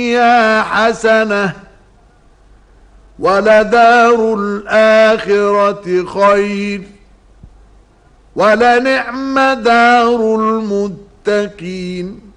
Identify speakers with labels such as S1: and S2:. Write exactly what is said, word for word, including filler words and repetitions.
S1: الدنيا حسنة ولدار الآخرة خير ولنعم دار المتقين